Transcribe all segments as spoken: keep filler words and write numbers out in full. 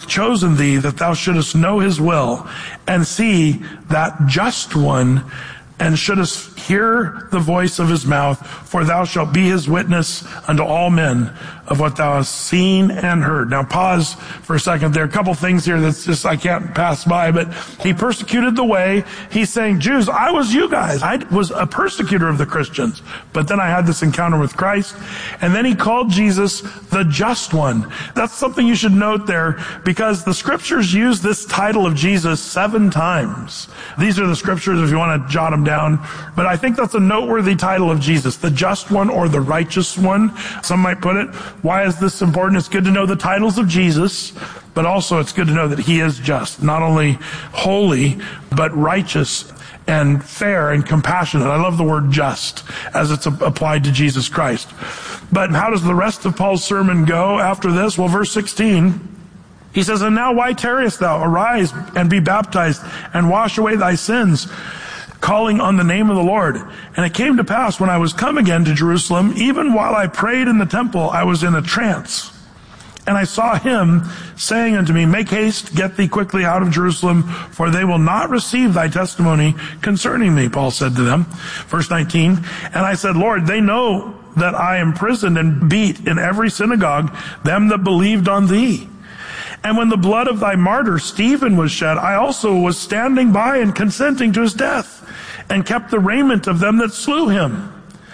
chosen thee that thou shouldest know his will and see that just one, and shouldest hear the voice of his mouth, for thou shalt be his witness unto all men of what thou hast seen and heard. Now pause for a second. There are a couple things here that's just I can't pass by, but he persecuted the way. He's saying, Jews, I was you guys. I was a persecutor of the Christians. But then I had this encounter with Christ. And then he called Jesus the just one. That's something you should note there, because the scriptures use this title of Jesus seven times. These are the scriptures if you want to jot them down. But I think that's a noteworthy title of Jesus, the just one or the righteous one, some might put it. Why is this important? It's good to know the titles of Jesus, but also it's good to know that he is just, not only holy, but righteous and fair and compassionate. I love the word just as it's applied to Jesus Christ. But how does the rest of Paul's sermon go after this? Well, verse sixteen, he says, and now why tarriest thou? Arise and be baptized and wash away thy sins, calling on the name of the Lord. And it came to pass when I was come again to Jerusalem, even while I prayed in the temple, I was in a trance. And I saw him saying unto me, make haste, get thee quickly out of Jerusalem, for they will not receive thy testimony concerning me, Paul said to them. Verse nineteen, and I said, Lord, they know that I am imprisoned and beat in every synagogue them that believed on thee. And when the blood of thy martyr Stephen was shed, I also was standing by and consenting to his death, and kept the raiment of them that slew him.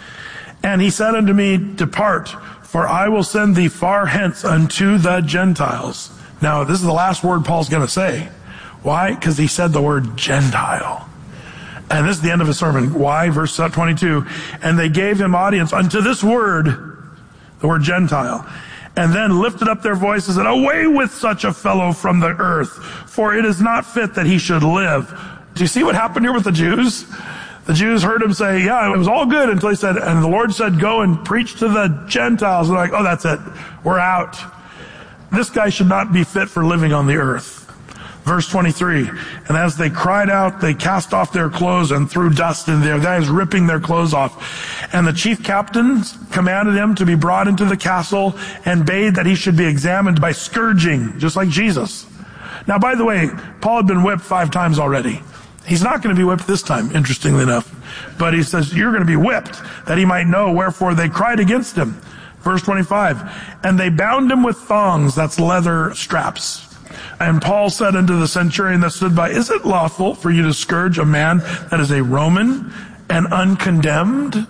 And he said unto me, depart, for I will send thee far hence unto the Gentiles. Now, this is the last word Paul's going to say. Why? Because he said the word Gentile. And this is the end of his sermon. Why? Verse twenty-two, and they gave him audience unto this word, the word Gentile, and then lifted up their voices and away with such a fellow from the earth, for it is not fit that he should live. Do you see what happened here with the Jews? The Jews heard him say, yeah, it was all good until he said, and the Lord said, go and preach to the Gentiles. And they're like, oh, that's it. We're out. This guy should not be fit for living on the earth. Verse twenty-three, and as they cried out, they cast off their clothes and threw dust in there. That is ripping their clothes off. And the chief captains commanded him to be brought into the castle and bade that he should be examined by scourging, just like Jesus. Now, by the way, Paul had been whipped five times already. He's not going to be whipped this time, interestingly enough. But he says, you're going to be whipped, that he might know wherefore they cried against him. Verse twenty-five, and they bound him with thongs, that's leather straps. And Paul said unto the centurion that stood by, is it lawful for you to scourge a man that is a Roman and uncondemned?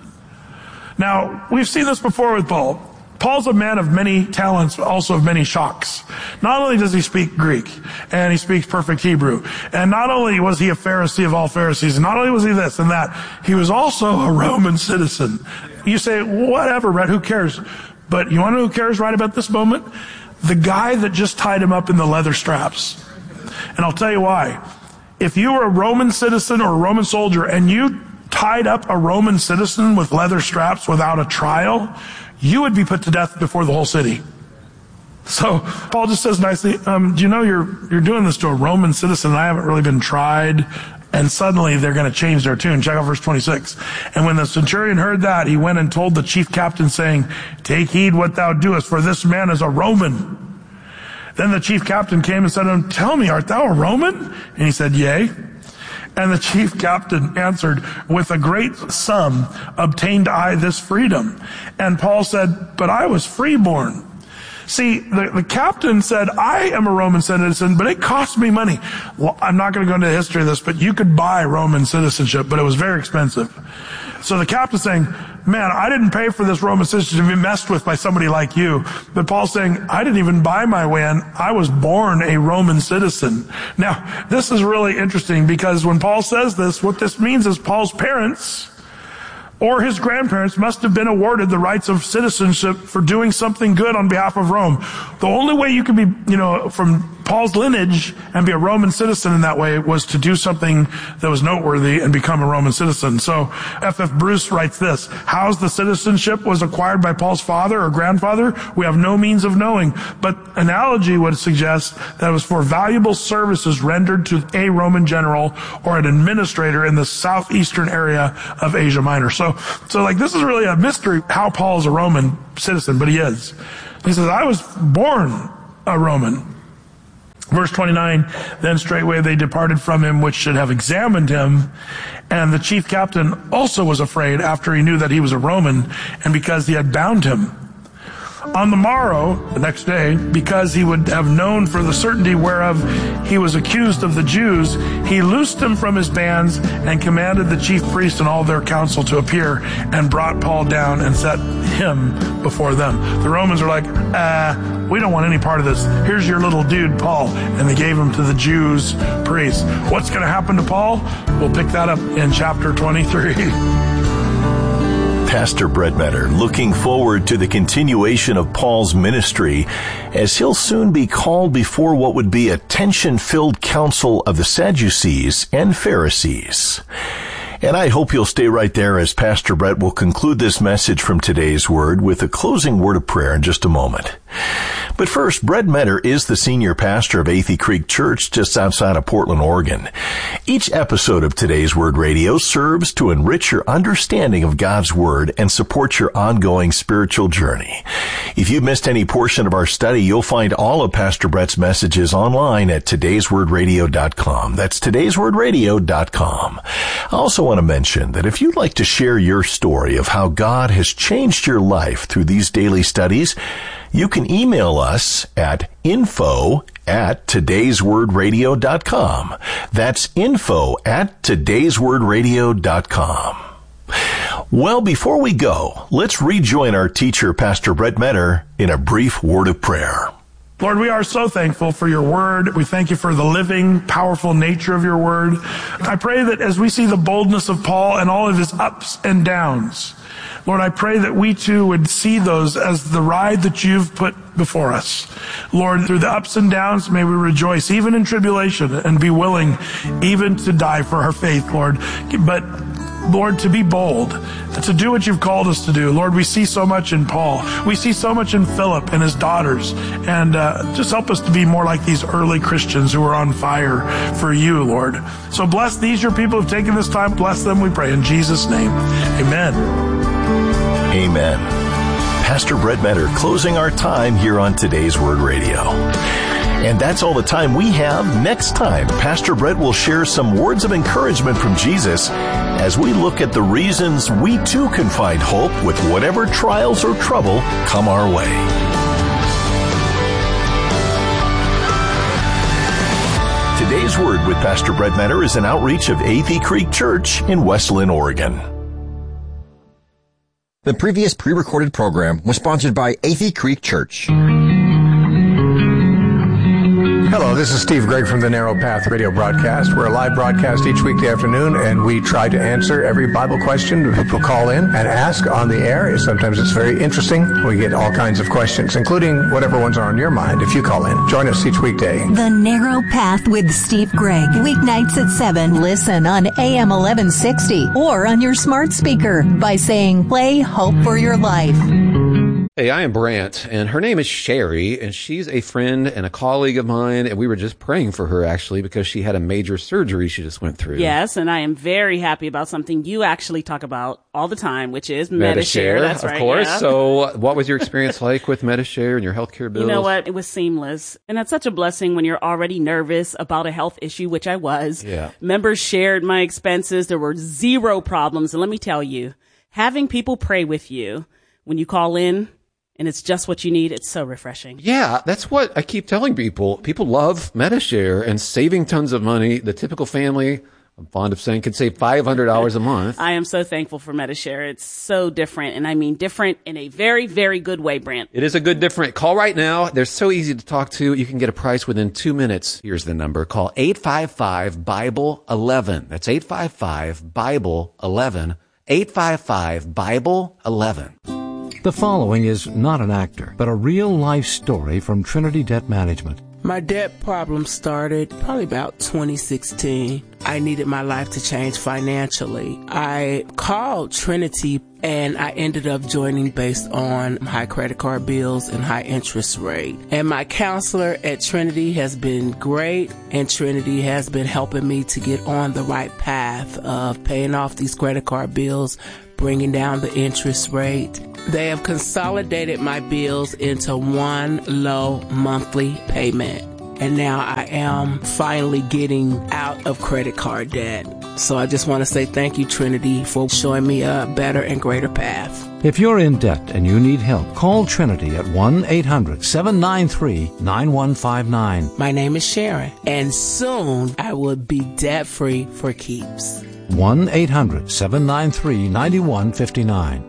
Now, we've seen this before with Paul. Paul's a man of many talents, also of many shocks. Not only does he speak Greek, and he speaks perfect Hebrew, and not only was he a Pharisee of all Pharisees, and not only was he this and that, he was also a Roman citizen. You say, whatever, Brett, who cares? But you want to know who cares right about this moment? The guy that just tied him up in the leather straps. And I'll tell you why. If you were a Roman citizen or a Roman soldier, and you tied up a Roman citizen with leather straps without a trial, you would be put to death before the whole city. So Paul just says nicely, um, do you know you're you're doing this to a Roman citizen and I haven't really been tried? And suddenly they're going to change their tune. Check out verse twenty-six. And when the centurion heard that, he went and told the chief captain, saying, take heed what thou doest, for this man is a Roman. Then the chief captain came and said to him, tell me, art thou a Roman? And he said, yea. And the chief captain answered, with a great sum obtained I this freedom. And Paul said, but I was freeborn. See, the, the captain said, I am a Roman citizen, but it cost me money. Well, I'm not going to go into the history of this, but you could buy Roman citizenship, but it was very expensive. So the captain's saying, man, I didn't pay for this Roman citizenship to be messed with by somebody like you. But Paul's saying, I didn't even buy my way in. I was born a Roman citizen. Now, this is really interesting because when Paul says this, what this means is Paul's parents or his grandparents must have been awarded the rights of citizenship for doing something good on behalf of Rome. The only way you could be, you know, from Paul's lineage and be a Roman citizen in that way was to do something that was noteworthy and become a Roman citizen. So F F Bruce writes this, how's the citizenship was acquired by Paul's father or grandfather? We have no means of knowing. But analogy would suggest that it was for valuable services rendered to a Roman general or an administrator in the southeastern area of Asia Minor. So, so like this is really a mystery how Paul is a Roman citizen, but he is. He says, I was born a Roman. Verse twenty-nine, then straightway they departed from him which should have examined him. And the chief captain also was afraid after he knew that he was a Roman, and because he had bound him. On the morrow, the next day, because he would have known for the certainty whereof he was accused of the Jews, he loosed him from his bands and commanded the chief priest and all their council to appear, and brought Paul down and set him before them. The Romans were like, uh, we don't want any part of this. Here's your little dude, Paul. And they gave him to the Jews' priests. What's going to happen to Paul? We'll pick that up in chapter twenty-three. Pastor Brett Metter looking forward to the continuation of Paul's ministry as he'll soon be called before what would be a tension-filled council of the Sadducees and Pharisees. And I hope you'll stay right there as Pastor Brett will conclude this message from today's Word with a closing word of prayer in just a moment. But first, Brett Metter is the senior pastor of Athey Creek Church just outside of Portland, Oregon. Each episode of Today's Word Radio serves to enrich your understanding of God's Word and support your ongoing spiritual journey. If you've missed any portion of our study, you'll find all of Pastor Brett's messages online at todays word radio dot com. That's todays word radio dot com. I also want to mention that if you'd like to share your story of how God has changed your life through these daily studies, you can email us at info at todays word radio dot com. That's info at todays word radio dot com. Well, before we go, let's rejoin our teacher, Pastor Brett Metter, in a brief word of prayer. Lord, we are so thankful for your word. We thank you for the living, powerful nature of your word. I pray that as we see the boldness of Paul and all of his ups and downs, Lord, I pray that we too would see those as the ride that you've put before us. Lord, through the ups and downs, may we rejoice, even in tribulation, and be willing even to die for our faith, Lord. But Lord, to be bold, to do what you've called us to do. Lord, we see so much in Paul. We see so much in Philip and his daughters. And uh, just help us to be more like these early Christians who are on fire for you, Lord. So bless these, your people who've taken this time. Bless them, we pray. In Jesus' name, amen. Amen. Pastor Brett Metter closing our time here on Today's Word Radio. And that's all the time we have. Next time, Pastor Brett will share some words of encouragement from Jesus as we look at the reasons we too can find hope with whatever trials or trouble come our way. Today's Word with Pastor Brett Metter is an outreach of Athey Creek Church in West Linn, Oregon. The previous pre-recorded program was sponsored by Athey Creek Church. Hello, this is Steve Gregg from the Narrow Path radio broadcast. We're a live broadcast each weekday afternoon, and we try to answer every Bible question people call in and ask on the air. Sometimes it's very interesting. We get all kinds of questions, including whatever ones are on your mind if you call in. Join us each weekday. The Narrow Path with Steve Gregg. Weeknights at seven. Listen on A M eleven sixty or on your smart speaker by saying, play Hope for Your Life. Hey, I am Brant, and her name is Sherry, and she's a friend and a colleague of mine, and we were just praying for her, actually, because she had a major surgery she just went through. Yes, and I am very happy about something you actually talk about all the time, which is Medi-Share. That's of right, course. yeah. So what was your experience like with Medi-Share and your healthcare bills? You know what? It was seamless, and that's such a blessing when you're already nervous about a health issue, which I was. Yeah. Members shared my expenses. There were zero problems, and let me tell you, having people pray with you when you call in, and it's just what you need. It's so refreshing. Yeah, that's what I keep telling people. People love Medi-Share and saving tons of money. The typical family, I'm fond of saying, could save five hundred dollars a month. I am so thankful for Medi-Share. It's so different, and I mean different in a very, very good way, Brant. It is a good different. Call right now. They're so easy to talk to. You can get a price within two minutes. Here's the number. Call eight five five, Bible eleven. That's eight five five, Bible eleven. eight five five, Bible eleven. The following is not an actor, but a real-life story from Trinity Debt Management. My debt problem started probably about twenty sixteen. I needed my life to change financially. I called Trinity and I ended up joining based on high credit card bills and high interest rate. And my counselor at Trinity has been great, and Trinity has been helping me to get on the right path of paying off these credit card bills, bringing down the interest rate. They have consolidated my bills into one low monthly payment. and now I am finally getting out of credit card debt. So I just want to say thank you, Trinity, for showing me a better and greater path. If you're in debt and you need help, call Trinity at one eight hundred seven nine three nine one five nine. My name is Sharon, and soon I will be debt-free for keeps. one eight hundred seven nine three nine one five nine.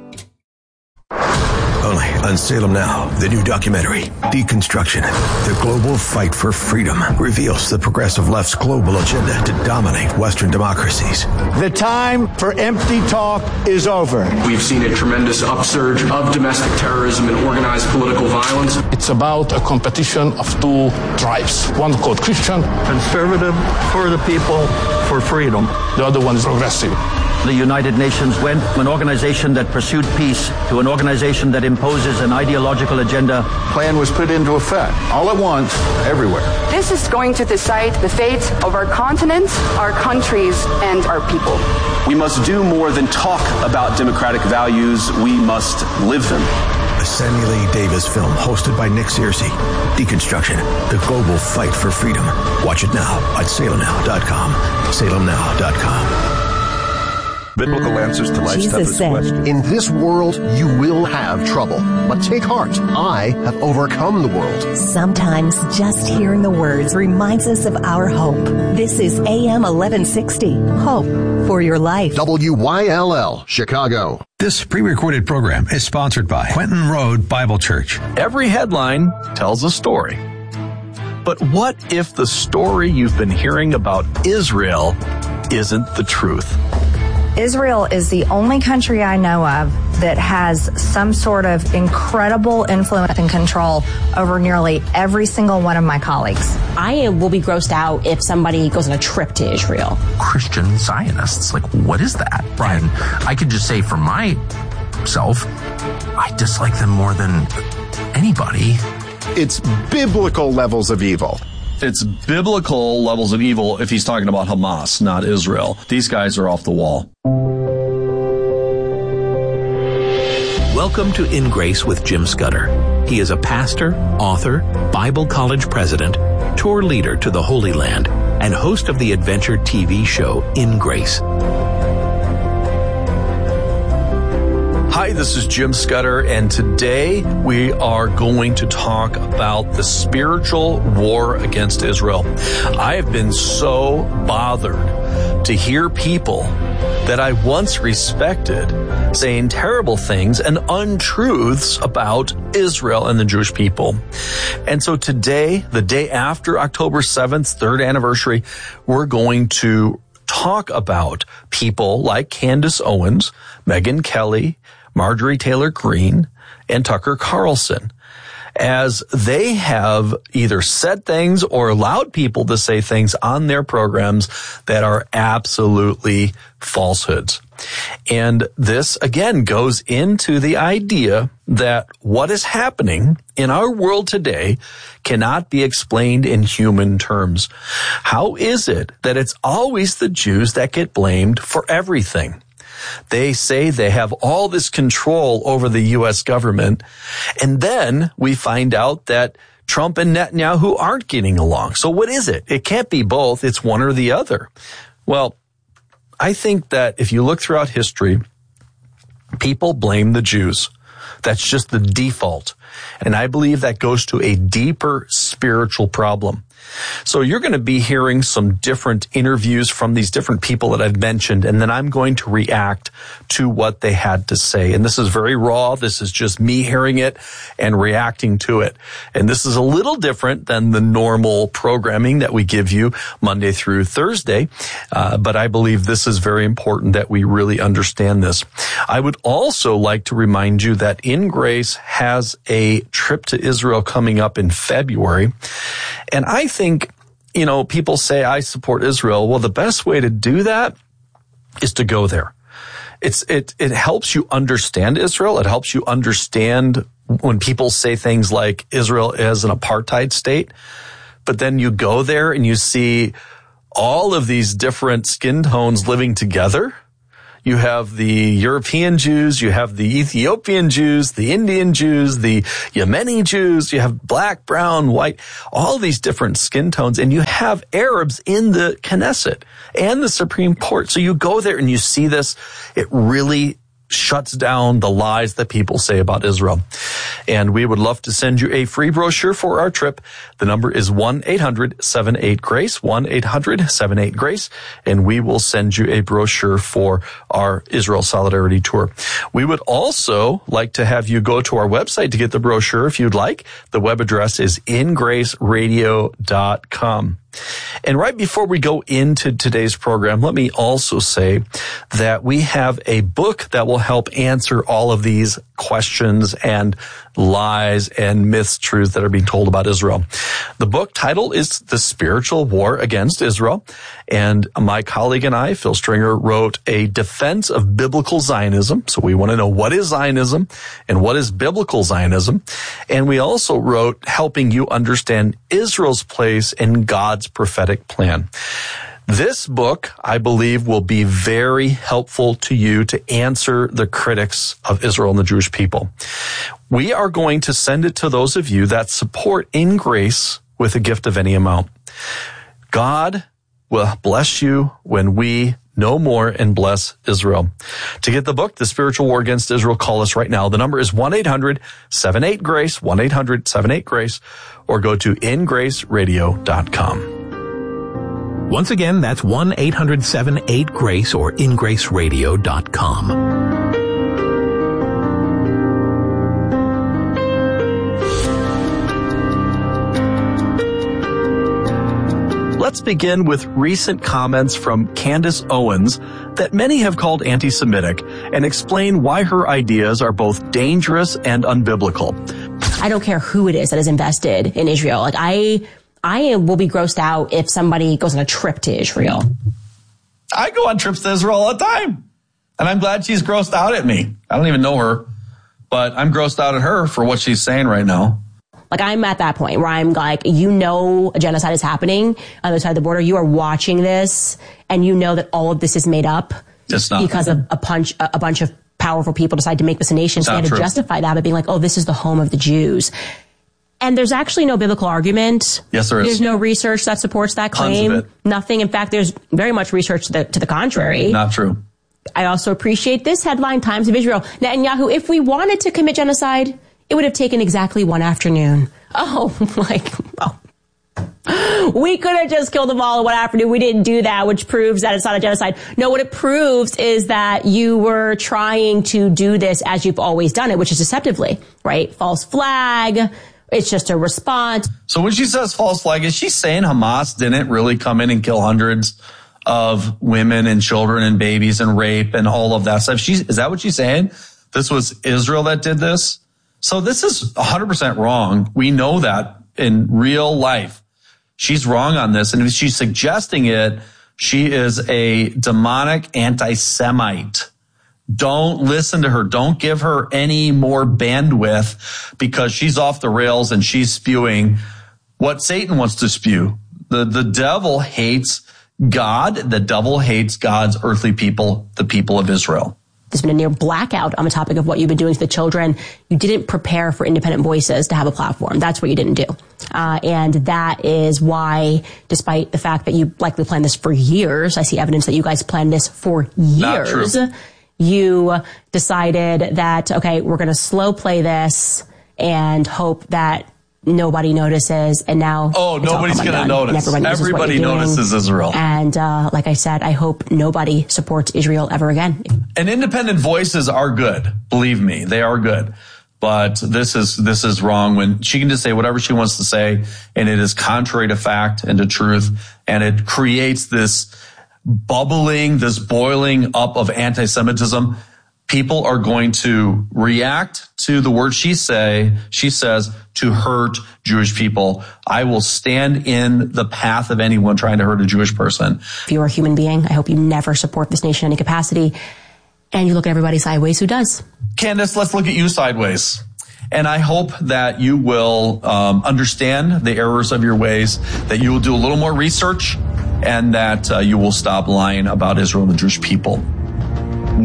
Only on Salem Now, the new documentary, Deconstruction, the global fight for freedom, reveals the progressive left's global agenda to dominate Western democracies. The time for empty talk is over. We've seen a tremendous upsurge of domestic terrorism and organized political violence. It's about a competition of two tribes. One called Christian. Conservative for the people, for freedom. The other one is progressive. The United Nations went from an organization that pursued peace to an organization that imposes an ideological agenda. Plan was put into effect all at once, everywhere. This is going to decide the fate of our continent, our countries, and our people. We must do more than talk about democratic values. We must live them. A Samuel A. Davis film hosted by Nick Searcy. Deconstruction, the global fight for freedom. Watch it now at salem now dot com. salem now dot com. Biblical answers to life's toughest questions. In this world, you will have trouble. But take heart. I have overcome the world. Sometimes just hearing the words reminds us of our hope. This is A M eleven sixty. Hope for your life. W Y L L, Chicago. This pre-recorded program is sponsored by Quentin Road Bible Church. Every headline tells a story. But what if the story you've been hearing about Israel isn't the truth? Israel is the only country I know of that has some sort of incredible influence and control over nearly every single one of my colleagues. I will be grossed out if somebody goes on a trip to Israel. Christian Zionists, like, what is that? Brian, I could just say for myself, I dislike them more than anybody. It's biblical levels of evil. It's biblical levels of evil if he's talking about Hamas, not Israel. These guys are off the wall. Welcome to In Grace with Jim Scudder. He is a pastor, author, Bible college president, tour leader to the Holy Land, and host of the adventure T V show In Grace. Hi, this is Jim Scudder, and today we are going to talk about the spiritual war against Israel. I have been so bothered to hear people that I once respected saying terrible things and untruths about Israel and the Jewish people. And so today, the day after October seventh, third anniversary, we're going to talk about people like Candace Owens, Megyn Kelly, Marjorie Taylor Greene, and Tucker Carlson, as they have either said things or allowed people to say things on their programs that are absolutely falsehoods. And this, again, goes into the idea that what is happening in our world today cannot be explained in human terms. How is it that it's always the Jews that get blamed for everything? They say they have all this control over the U S government, and then we find out that Trump and Netanyahu aren't getting along. So what is it? It can't be both. It's one or the other. Well, I think that if you look throughout history, people blame the Jews. That's just the default. And I believe that goes to a deeper spiritual problem. So you're going to be hearing some different interviews from these different people that I've mentioned, and then I'm going to react to what they had to say. And this is very raw. This is just me hearing it and reacting to it. And this is a little different than the normal programming that we give you Monday through Thursday. Uh, but I believe this is very important that we really understand this. I would also like to remind you that In Grace has a trip to Israel coming up in February. And I think, you know, people say I support Israel. Well, the best way to do that is to go there. It's, it, it helps you understand Israel. It helps you understand when people say things like Israel is an apartheid state, but then you go there and you see all of these different skin tones living together. You have the European Jews, you have the Ethiopian Jews, the Indian Jews, the Yemeni Jews, you have black, brown, white, all these different skin tones, and you have Arabs in the Knesset and the Supreme Court. So you go there and you see this, it really shuts down the lies that people say about Israel. And we would love to send you a free brochure for our trip. The number is one eight hundred seven eight GRACE, one eight hundred seven eight GRACE, and we will send you a brochure for our Israel Solidarity Tour. We would also like to have you go to our website to get the brochure if you'd like. The web address is in grace radio dot com. And right before we go into today's program, let me also say that we have a book that will help answer all of these questions and lies and myths, truths that are being told about Israel. The book title is The Spiritual War Against Israel. And my colleague and I, Phil Stringer, wrote a defense of biblical Zionism. So we want to know what is Zionism and what is biblical Zionism. And we also wrote helping you understand Israel's place in God's prophetic plan. This book, I believe, will be very helpful to you to answer the critics of Israel and the Jewish people. We are going to send it to those of you that support In Grace with a gift of any amount. God will bless you when we know more and bless Israel. To get the book, The Spiritual War Against Israel, call us right now. The number is one eight hundred seven eight GRACE, one eight hundred seven eight GRACE, or go to in grace radio dot com. Once again, that's one eight hundred seven eight GRACE or in grace radio dot com. Let's begin with recent comments from Candace Owens that many have called anti-Semitic and explain why her ideas are both dangerous and unbiblical. I don't care who it is that is invested in Israel. Like I... I will be grossed out if somebody goes on a trip to Israel. I go on trips to Israel all the time. And I'm glad she's grossed out at me. I don't even know her, but I'm grossed out at her for what she's saying right now. Like I'm at that point where I'm like, you know, a genocide is happening on the other side of the border. You are watching this and you know that all of this is made up it's not because of a punch, a bunch of powerful people decide to make this a nation. So they had to justify that by being like, oh, this is the home of the Jews. And there's actually no biblical argument. Yes, there is. There's no research that supports that claim. Tons of it. Nothing. In fact, there's very much research to the, to the contrary. Not true. I also appreciate this headline, Times of Israel. Netanyahu, if we wanted to commit genocide, it would have taken exactly one afternoon. Oh, like, oh. We could have just killed them all in one afternoon. We didn't do that, which proves that it's not a genocide. No, what it proves is that you were trying to do this as you've always done it, which is deceptively, right? False flag. It's just a response. So when she says false flag, is she saying Hamas didn't really come in and kill hundreds of women and children and babies and rape and all of that stuff? She, is that what she's saying? This was Israel that did this? So this is one hundred percent wrong. We know that in real life. She's wrong on this. And if she's suggesting it, she is a demonic anti-Semite. Don't listen to her. Don't give her any more bandwidth because she's off the rails and she's spewing what Satan wants to spew. The, the devil hates God. The devil hates God's earthly people, the people of Israel. There's been a near blackout on the topic of what you've been doing to the children. You didn't prepare for independent voices to have a platform. That's what you didn't do. Uh, and that is why, despite the fact that you likely planned this for years, I see evidence that you guys planned this for years. Not true. You decided that, okay, we're going to slow play this and hope that nobody notices. And now, oh, nobody's going to notice. Everybody, everybody notices Israel. And uh, like I said, I hope nobody supports Israel ever again. And independent voices are good. Believe me, they are good. But this is this is wrong when she can just say whatever she wants to say, and it is contrary to fact and to truth, and it creates this bubbling, this boiling up of anti-Semitism. People are going to react to the words she say, she says to hurt Jewish people. I will stand in the path of anyone trying to hurt a Jewish person. If you're a human being, I hope you never support this nation in any capacity. And you look at everybody sideways who does. Candace, let's look at you sideways. And I hope that you will um, understand the errors of your ways, that you will do a little more research, and that uh, you will stop lying about Israel and the Jewish people.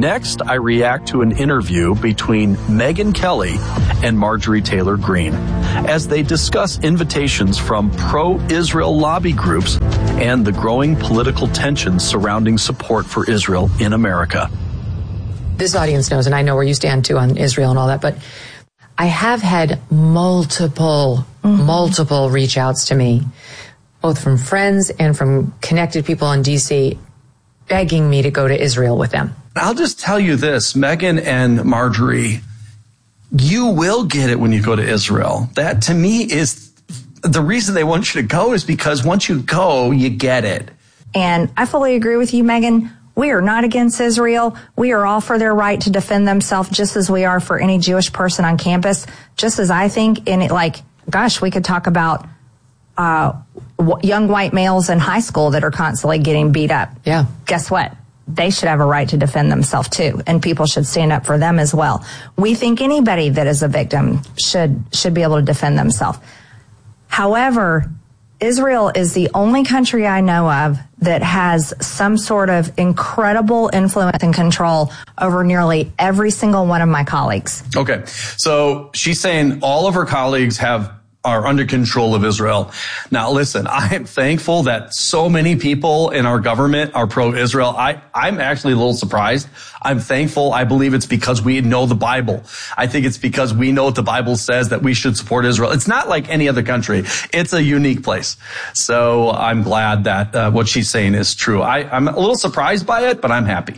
Next, I react to an interview between Megyn Kelly and Marjorie Taylor Greene as they discuss invitations from pro-Israel lobby groups and the growing political tensions surrounding support for Israel in America. This audience knows, and I know where you stand too on Israel and all that, but I have had multiple, mm-hmm. multiple reach outs to me, both from friends and from connected people in D C, begging me to go to Israel with them. I'll just tell you this, Megyn and Marjorie, you will get it when you go to Israel. That, to me, is the reason they want you to go, is because once you go, you get it. And I fully agree with you, Megyn. We are not against Israel. We are all for their right to defend themselves, just as we are for any Jewish person on campus. Just as I think, in it, like, gosh, we could talk about uh, young white males in high school that are constantly getting beat up. Yeah. Guess what? They should have a right to defend themselves too, and people should stand up for them as well. We think anybody that is a victim should should be able to defend themselves. However, Israel is the only country I know of that has some sort of incredible influence and control over nearly every single one of my colleagues. Okay, so she's saying all of her colleagues have are under control of Israel. Now, listen, I am thankful that so many people in our government are pro-Israel. I, I'm actually a little surprised. I'm thankful. I believe it's because we know the Bible. I think it's because we know what the Bible says, that we should support Israel. It's not like any other country. It's a unique place. So I'm glad that uh, what she's saying is true. I, I'm a little surprised by it, but I'm happy.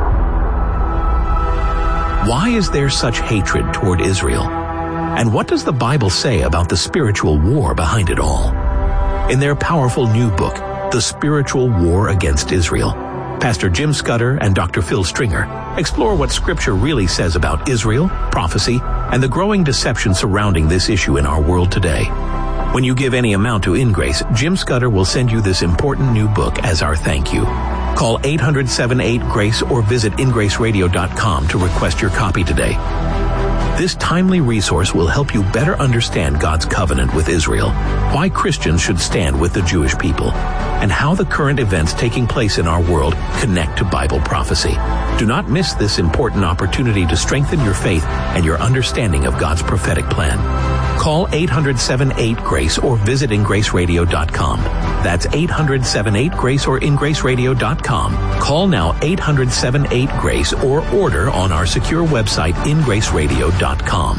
Why is there such hatred toward Israel? And what does the Bible say about the spiritual war behind it all? In their powerful new book, The Spiritual War Against Israel, Pastor Jim Scudder and Doctor Phil Stringer explore what Scripture really says about Israel, prophecy, and the growing deception surrounding this issue in our world today. When you give any amount to InGrace, Jim Scudder will send you this important new book as our thank you. Call eight hundred, seven eight, GRACE or visit in grace radio dot com to request your copy today. This timely resource will help you better understand God's covenant with Israel, why Christians should stand with the Jewish people, and how the current events taking place in our world connect to Bible prophecy. Do not miss this important opportunity to strengthen your faith and your understanding of God's prophetic plan. Call eight hundred, seven eight, GRACE or visit in grace radio dot com. That's eight hundred, seven eight, GRACE or in grace radio dot com. Call now eight hundred, seven eight, GRACE or order on our secure website in grace radio dot com.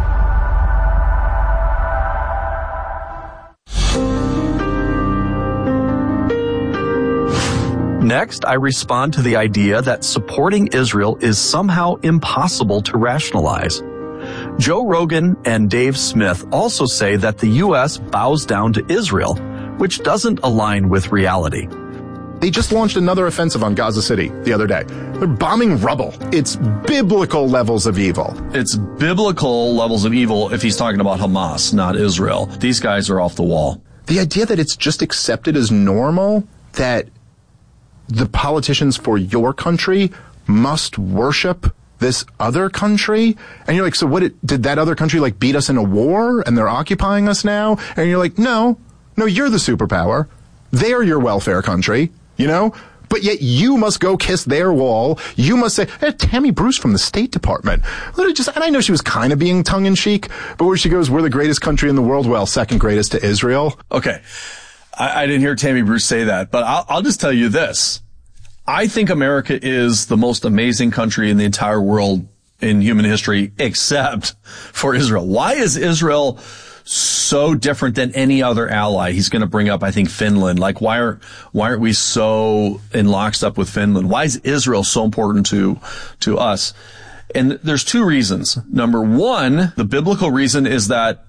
Next, I respond to the idea that supporting Israel is somehow impossible to rationalize. Joe Rogan and Dave Smith also say that the U S bows down to Israel, which doesn't align with reality. They just launched another offensive on Gaza City the other day. They're bombing rubble. It's biblical levels of evil. It's biblical levels of evil if he's talking about Hamas, not Israel. These guys are off the wall. The idea that it's just accepted as normal that the politicians for your country must worship this other country, and you're like, so what, it, did that other country like beat us in a war and they're occupying us now? And you're like, no, no, you're the superpower. They're your welfare country, you know? But yet you must go kiss their wall. You must say, hey, Tammy Bruce from the State Department. Literally just, and I know she was kind of being tongue-in-cheek, but where she goes, we're the greatest country in the world. Well, second greatest to Israel. Okay. I, I didn't hear Tammy Bruce say that, but I'll, I'll just tell you this. I think America is the most amazing country in the entire world in human history, except for Israel. Why is Israel so different than any other ally? He's going to bring up, I think, Finland. Like, why are why aren't we so in lockstep with Finland? Why is Israel so important to to us? And there's two reasons. Number one, the biblical reason is that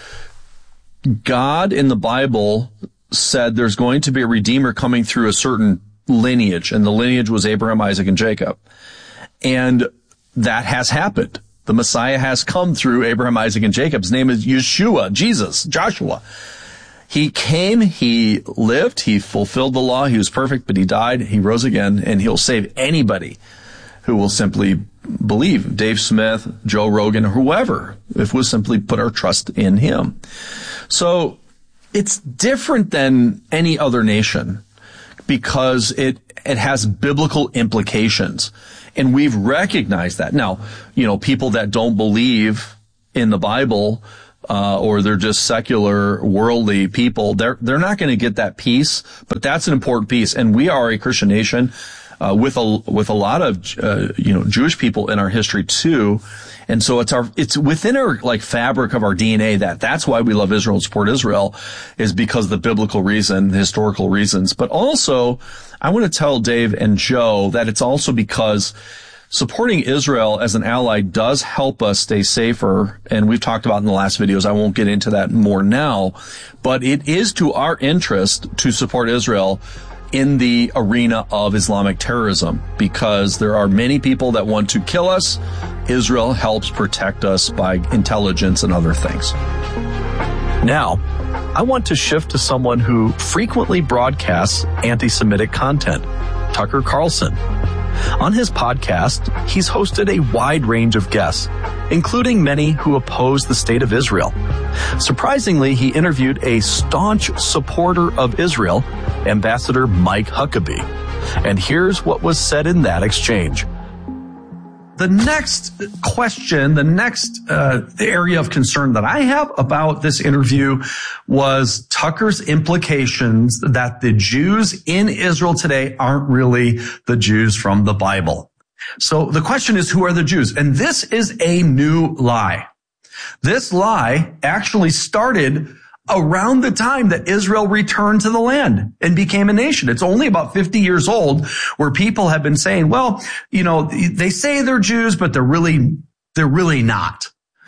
God in the Bible said there's going to be a redeemer coming through a certain lineage, and the lineage was Abraham, Isaac, and Jacob. And that has happened. The Messiah has come through Abraham, Isaac, and Jacob. His name is Yeshua, Jesus, Joshua. He came, he lived, he fulfilled the law, he was perfect, but he died, he rose again, and he'll save anybody who will simply believe. Dave Smith, Joe Rogan, whoever, if we'll simply put our trust in him. So it's different than any other nation, because it, it has biblical implications. And we've recognized that. Now, you know, people that don't believe in the Bible, uh, or they're just secular, worldly people, they're, they're not going to get that piece, but that's an important piece. And we are a Christian nation, uh, with a, with a lot of, uh, you know, Jewish people in our history too. And so it's our, it's within our like fabric of our D N A that that's why we love Israel and support Israel, is because of the biblical reason, the historical reasons. But also, I want to tell Dave and Joe that it's also because supporting Israel as an ally does help us stay safer. And we've talked about in the last videos. I won't get into that more now, but it is to our interest to support Israel in the arena of Islamic terrorism, because there are many people that want to kill us. Israel helps protect us by intelligence and other things. Now, I want to shift to someone who frequently broadcasts anti-Semitic content, Tucker Carlson. On his podcast, he's hosted a wide range of guests, including many who oppose the state of Israel. Surprisingly, he interviewed a staunch supporter of Israel, Ambassador Mike Huckabee. And here's what was said in that exchange. The next question, the next uh, area of concern that I have about this interview was Tucker's implications that the Jews in Israel today aren't really the Jews from the Bible. So the question is, who are the Jews? And this is a new lie. This lie actually started around the time that Israel returned to the land and became a nation. It's only about fifty years old, where people have been saying, well, you know, they say they're Jews, but they're really, they're really not.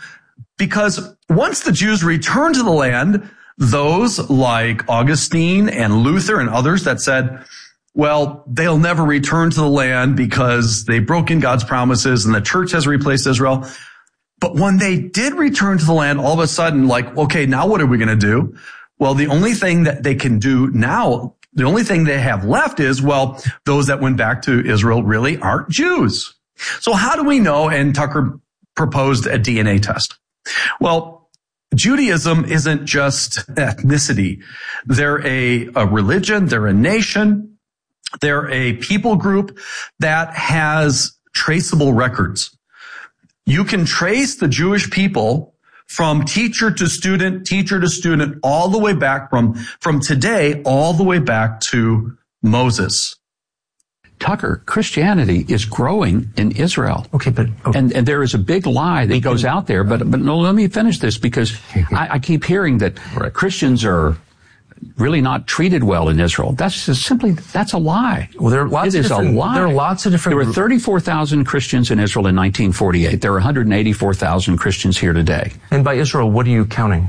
Because once the Jews returned to the land, those like Augustine and Luther and others that said, well, they'll never return to the land because they've broken God's promises and the church has replaced Israel. But when they did return to the land, all of a sudden, like, okay, now what are we going to do? Well, the only thing that they can do now, the only thing they have left is, well, those that went back to Israel really aren't Jews. So how do we know? And Tucker proposed a D N A test. Well, Judaism isn't just ethnicity. They're a, a religion. They're a nation. They're a people group that has traceable records. You can trace the Jewish people from teacher to student, teacher to student, all the way back from, from today, all the way back to Moses. Tucker, Christianity is growing in Israel. Okay, but okay. And, and there is a big lie that goes out there. But but no, let me finish this, because I, I keep hearing that right. Christians are really not treated well in Israel. That's just simply, that's a lie. Well, there are lots it of is different, a lie. There are lots of different. There were thirty-four thousand Christians in Israel in nineteen forty-eight. There are one hundred eighty-four thousand Christians here today. And by Israel, what are you counting?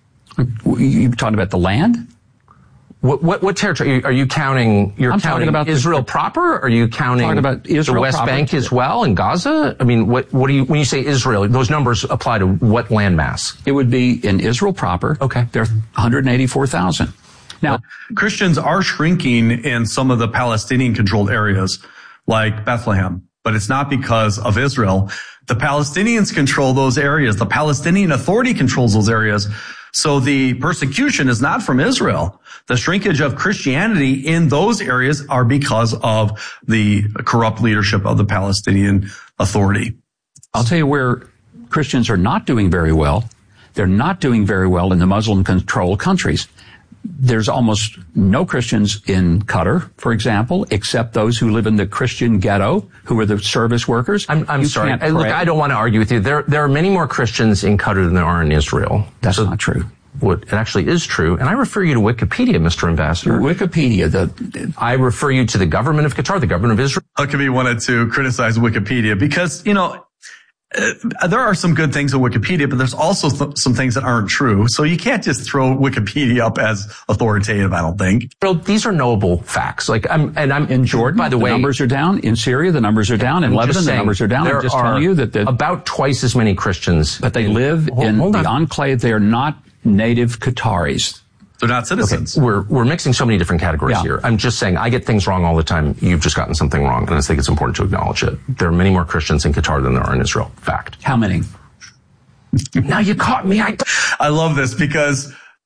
You're talking about the land? What, what, what territory are you counting? You're I'm counting about Israel the, proper? Or are you counting talking about Israel the West proper. Bank as well and Gaza? I mean, what, what do you, when you say Israel, those numbers apply to what landmass? It would be in Israel proper. Okay. There are one hundred eighty-four thousand. Now, Christians are shrinking in some of the Palestinian controlled areas like Bethlehem, but it's not because of Israel. The Palestinians control those areas. The Palestinian Authority controls those areas. So the persecution is not from Israel. The shrinkage of Christianity in those areas are because of the corrupt leadership of the Palestinian Authority. I'll tell you where Christians are not doing very well. They're not doing very well in the Muslim-controlled countries. There's almost no Christians in Qatar, for example, except those who live in the Christian ghetto, who are the service workers. I'm, I'm you sorry. I, look, I don't want to argue with you. There, there are many more Christians in Qatar than there are in Israel. That's so not true. What it actually is true. And I refer you to Wikipedia, Mister Ambassador. Wikipedia. The, I refer you to the government of Qatar, the government of Israel. Huckabee wanted to criticize Wikipedia because, you know, Uh, there are some good things in Wikipedia, but there's also th- some things that aren't true. So you can't just throw Wikipedia up as authoritative, I don't think. Well, these are knowable facts. Like I'm, and I'm in Jordan. By the, the way, numbers are down. In Syria, the numbers are down. In I'm Lebanon, saying, the numbers are down. There I'm just are telling you that the, about twice as many Christians, but they in, live hold, in hold the enclave. They are not native Qataris. They're not citizens. Okay, we're we're mixing so many different categories yeah. here. I'm just saying I get things wrong all the time. You've just gotten something wrong, and I think it's important to acknowledge it. There are many more Christians in Qatar than there are in Israel. Fact. How many? Now you caught me. I I love this because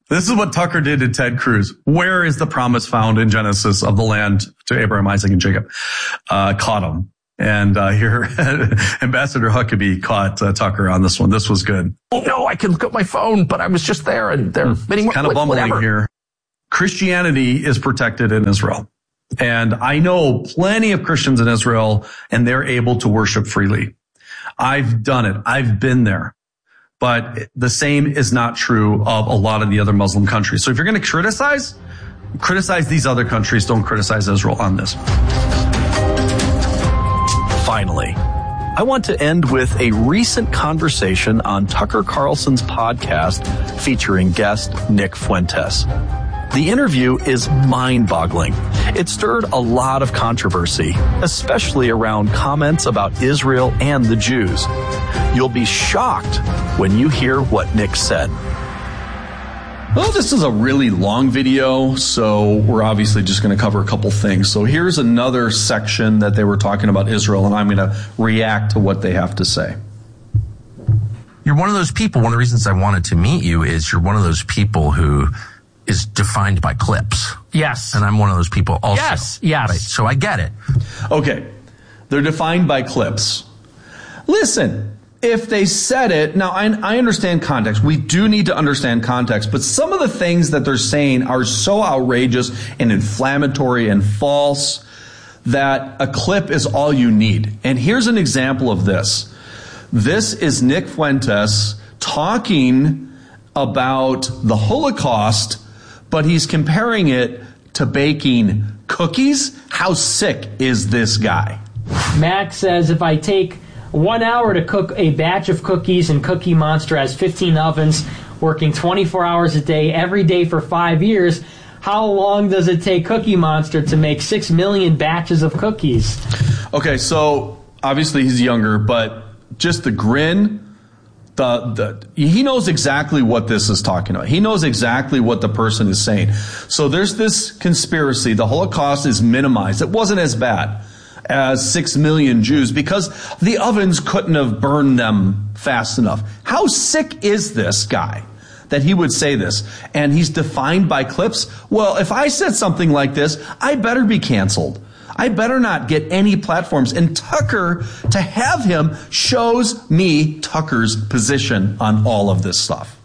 This is what Tucker did to Ted Cruz. Where is the promise found in Genesis of the land to Abraham, Isaac, and Jacob? Uh, caught him. And uh, here, Ambassador Huckabee caught uh, Tucker on this one. This was good. Oh, no, I can look at my phone, but I was just there and there. It's kind of bumbling whatever. Here. Christianity is protected in Israel. And I know plenty of Christians in Israel, and they're able to worship freely. I've done it. I've been there. But the same is not true of a lot of the other Muslim countries. So if you're going to criticize, criticize these other countries. Don't criticize Israel on this. Finally, I want to end with a recent conversation on Tucker Carlson's podcast featuring guest Nick Fuentes. The interview is mind-boggling. It stirred a lot of controversy, especially around comments about Israel and the Jews. You'll be shocked when you hear what Nick said. Well, this is a really long video, so we're obviously just going to cover a couple things. So here's another section that they were talking about Israel, and I'm going to react to what they have to say. You're one of those people. One of the reasons I wanted to meet you is you're one of those people who is defined by clips. Yes. And I'm one of those people also. Yes, yes. Right? So I get it. Okay. They're defined by clips. Listen. If they said it, now I, I understand context. We do need to understand context, but some of the things that they're saying are so outrageous and inflammatory and false that a clip is all you need. And here's an example of this. This is Nick Fuentes talking about the Holocaust, but he's comparing it to baking cookies. How sick is this guy? Max says if I take one hour to cook a batch of cookies, and Cookie Monster has fifteen ovens, working twenty-four hours a day, every day for five years. How long does it take Cookie Monster to make six million batches of cookies? Okay, so obviously he's younger, but just the grin, the the he knows exactly what this is talking about. He knows exactly what the person is saying. So there's this conspiracy. The Holocaust is minimized. It wasn't as bad as six million Jews because the ovens couldn't have burned them fast enough. How sick is this guy that he would say this? And he's defined by clips. Well, if I said something like this, I better be canceled. I better not get any platforms. And Tucker, to have him, shows me Tucker's position on all of this stuff.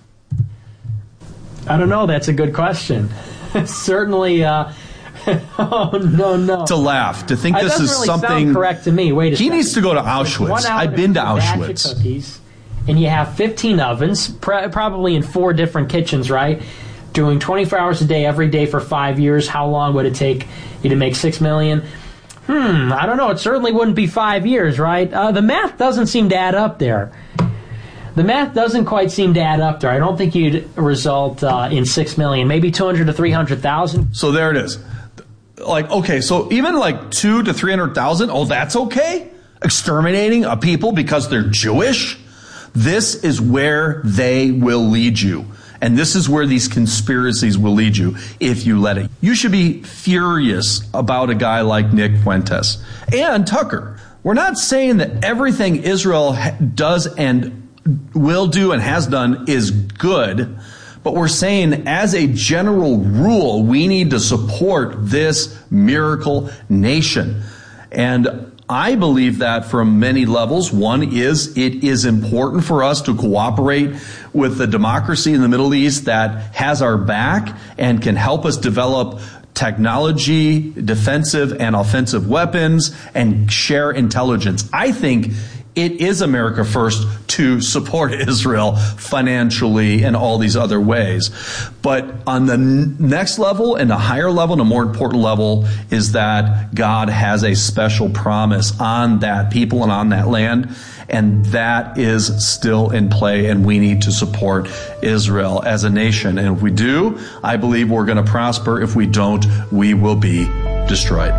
I don't know. That's a good question. Certainly, uh, oh, no, no. To laugh, to think this is really something sound correct to me. Wait a he second. needs to go to Auschwitz. I've been to Auschwitz. Batch of cookies, and you have fifteen ovens, pr- probably in four different kitchens, right? Doing twenty-four hours a day, every day for five years. How long would it take you to make six million? Hmm, I don't know. It certainly wouldn't be five years, right? Uh, the math doesn't seem to add up there. The math doesn't quite seem to add up there. I don't think you'd result uh, in six million, maybe two hundred to three hundred thousand. So there it is. Like, okay, so even like two to three hundred thousand, oh, that's okay? Exterminating a people because they're Jewish? This is where they will lead you. And this is where these conspiracies will lead you if you let it. You should be furious about a guy like Nick Fuentes and Tucker. We're not saying that everything Israel does and will do and has done is good, but we're saying as a general rule, we need to support this miracle nation. And I believe that from many levels. One is it is important for us to cooperate with the democracy in the Middle East that has our back and can help us develop technology, defensive and offensive weapons, and share intelligence. I think it is America first to support Israel financially and all these other ways. But on the n- next level and a higher level and a more important level is that God has a special promise on that people and on that land. And that is still in play, and we need to support Israel as a nation. And if we do, I believe we're going to prosper. If we don't, we will be destroyed.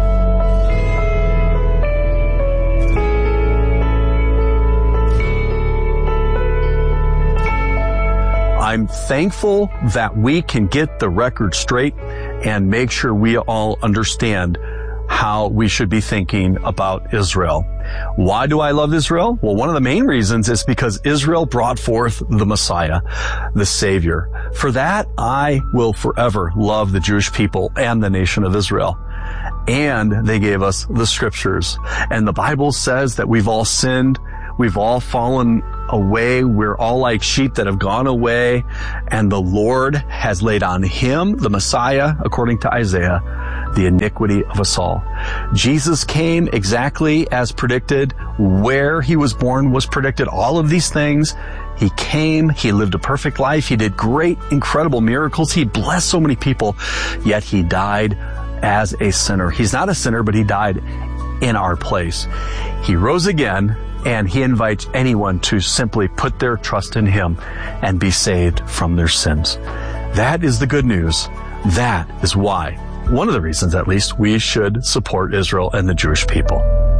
I'm thankful that we can get the record straight and make sure we all understand how we should be thinking about Israel. Why do I love Israel? Well, one of the main reasons is because Israel brought forth the Messiah, the Savior. For that, I will forever love the Jewish people and the nation of Israel. And they gave us the scriptures. And the Bible says that we've all sinned. We've all fallen away. We're all like sheep that have gone away. And the Lord has laid on him, the Messiah, according to Isaiah, the iniquity of us all. Jesus came exactly as predicted. Where he was born was predicted. All of these things. He came. He lived a perfect life. He did great, incredible miracles. He blessed so many people. Yet he died as a sinner. He's not a sinner, but he died in our place. He rose again, and he invites anyone to simply put their trust in him and be saved from their sins. That is the good news. That is why, one of the reasons at least, we should support Israel and the Jewish people.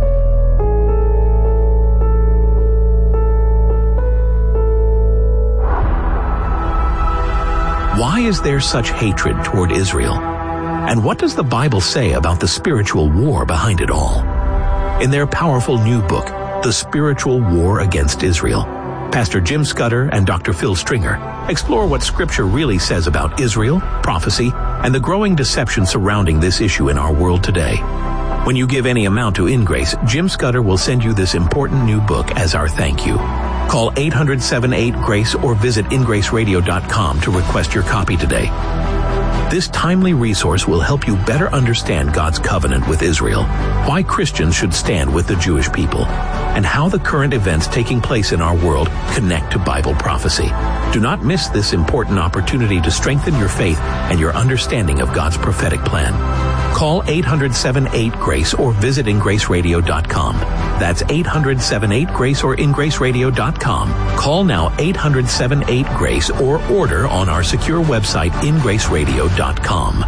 Why is there such hatred toward Israel? And what does the Bible say about the spiritual war behind it all? In their powerful new book, The Spiritual War Against Israel, Pastor Jim Scudder and Doctor Phil Stringer explore what Scripture really says about Israel, prophecy, and the growing deception surrounding this issue in our world today. When you give any amount to InGrace, Jim Scudder will send you this important new book as our thank you. Call eight hundred, seven eight, GRACE or visit in grace radio dot com to request your copy today. This timely resource will help you better understand God's covenant with Israel, why Christians should stand with the Jewish people, and how the current events taking place in our world connect to Bible prophecy. Do not miss this important opportunity to strengthen your faith and your understanding of God's prophetic plan. Call eight hundred, seven eight, GRACE or visit in grace radio dot com. That's eight hundred, seven eight, GRACE or in grace radio dot com. Call now eight hundred, seven eight, GRACE or order on our secure website in grace radio dot com.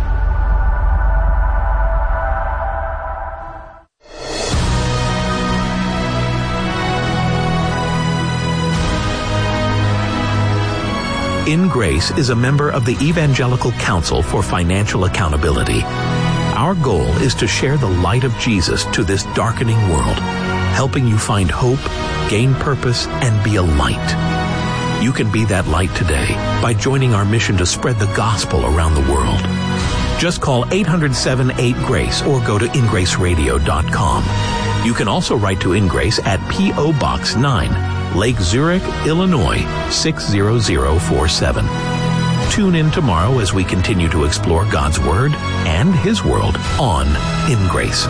InGrace is a member of the Evangelical Council for Financial Accountability. Our goal is to share the light of Jesus to this darkening world, helping you find hope, gain purpose, and be a light. You can be that light today by joining our mission to spread the gospel around the world. Just call eight hundred, seven eight, GRACE or go to in grace radio dot com. You can also write to InGrace at P O Box nine, Lake Zurich, Illinois, six zero zero four seven. Tune in tomorrow as we continue to explore God's Word and His world on InGrace.